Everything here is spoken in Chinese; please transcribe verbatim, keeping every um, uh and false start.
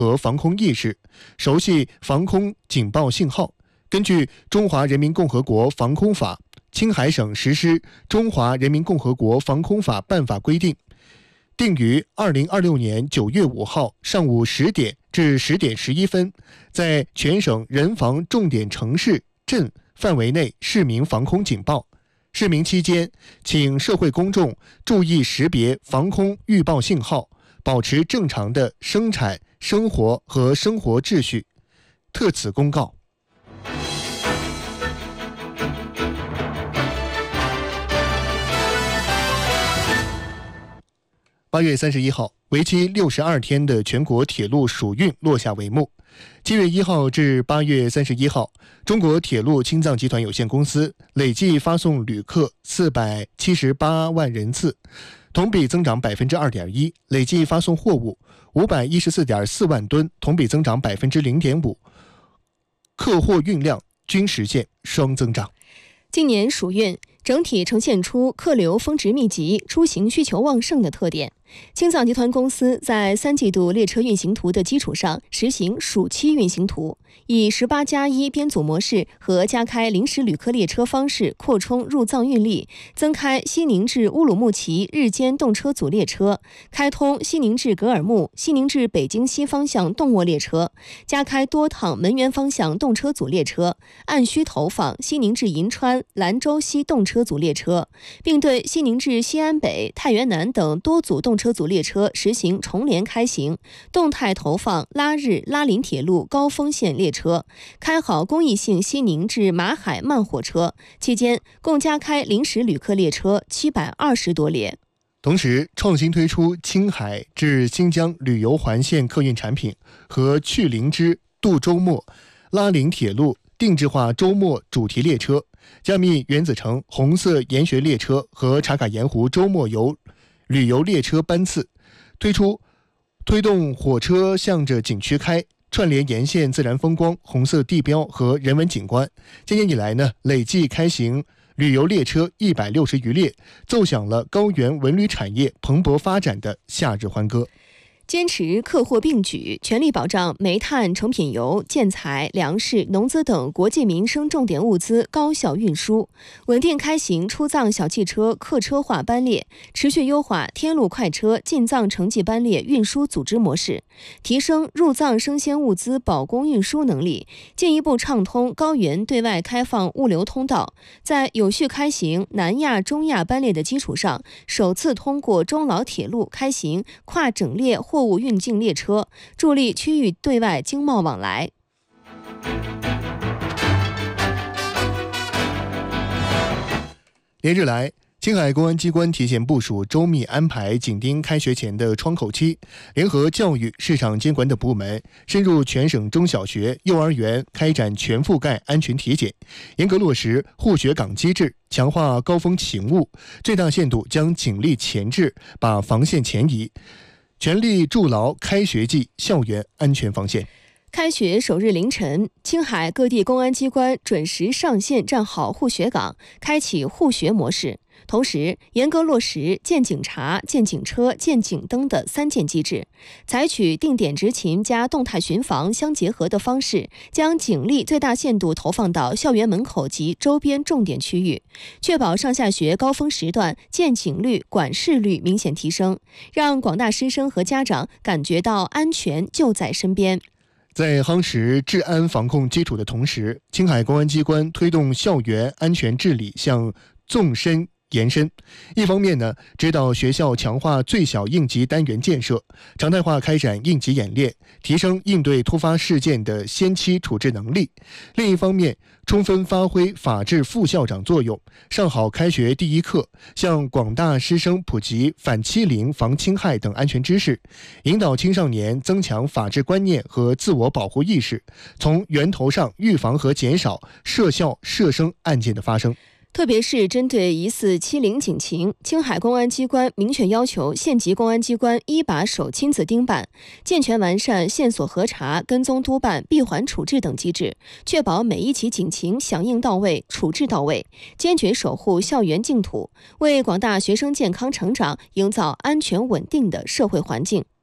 和防空意识，熟悉防空警报信号。根据《中华人民共和国防空法》，青海省实施《中华人民共和国防空法》办法规定，定于二零二六年九月五号上午十点至十点十一分，在全省人防重点城市镇范围内市民防空警报。市民期间，请社会公众注意识别防空预报信号，保持正常的生产、生活和生活秩序。特此公告。八月三十一号，为期六十二天的全国铁路暑运落下帷幕。七月一号至八月三十一号，中国铁路青藏集团有限公司累计发送旅客四百七十八万人次，同比增长百分之二点一；累计发送货物五百一十四点四万吨，同比增长百分之零点五，客货运量均实现双增长。 今年暑运整体呈现出客流峰值密集、出行需求旺盛的特点。青藏集团公司在三季度列车运行图的基础上实行暑期运行图，以十八加一编组模式和加开临时旅客列车方式扩充入藏运力，增开西宁至乌鲁木齐日间动车组列车，开通西宁至格尔木、西宁至北京西方向动卧列车，加开多趟门源方向动车组列车，按需投放西宁至银川、兰州西动车组列车，并对西宁至西安北、太原南等多组动车车组列车实行重联开行，动态投放拉日拉林铁路高峰线列车，开好公益性西宁至马海慢火车。期间共加开临时旅客列车七百二十多列。 同时，创新推出青海至新疆旅游环线客运产品和去灵芝渡周末拉林铁路定制化周末主题列车，加密原子城红色研学列车和茶卡盐湖周末游旅游列车班次，推出推动火车向着景区开，串联沿线自然风光、红色地标和人文景观。今年以来呢，累计开行旅游列车一百六十余列，奏响了高原文旅产业蓬勃发展的夏日欢歌。 坚持客货并举，全力保障煤炭、成品油、建材、粮食、农资等国际民生重点物资高效运输，稳定开行出藏小汽车客车化班列，持续优化天路快车进藏城际班列运输组织模式，提升入藏生鲜物资保供运输能力，进一步畅通高原对外开放物流通道。在有序开行南亚、中亚班列的基础上，首次通过中老铁路开行跨整列货物运进列车，助力区域对外经贸往来。 连日来，青海公安机关提前部署，周密安排紧盯开学前的窗口期，联合教育、市场监管等部门，深入全省中小学、幼儿园开展全覆盖安全体检，严格落实护学岗机制，强化高风勤务，最大限度将警力前置，把防线前移，全力筑牢开学季校园安全防线。 开学首日凌晨，青海各地公安机关准时上线站好护学岗，开启护学模式。同时，严格落实见警察、见警车、见警灯的三见机制，采取定点执勤加动态巡防相结合的方式，将警力最大限度投放到校园门口及周边重点区域，确保上下学高峰时段见警率、管事率明显提升，让广大师生和家长感觉到安全就在身边。 在夯实治安防控基础的同时，青海公安机关推动校园安全治理向纵深延伸。一方面呢，指导学校强化最小应急单元建设，常态化开展应急演练，提升应对突发事件的先期处置能力；另一方面，充分发挥法治副校长作用，上好开学第一课，向广大师生普及反欺凌、防侵害等安全知识，引导青少年增强法治观念和自我保护意识，从源头上预防和减少涉校涉生案件的发生。 特别是针对疑似欺凌警情，青海公安机关明确要求县级公安机关一把手亲自盯办，健全完善线索核查、跟踪督办、闭环处置等机制，确保每一起警情响应到位、处置到位，坚决守护校园净土，为广大学生健康成长营造安全稳定的社会环境。